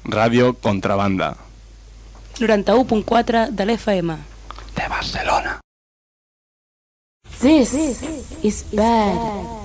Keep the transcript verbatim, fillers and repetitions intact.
Ràdio Contrabanda. noranta-u punt quatre de l'F M. De Barcelona. This is bad.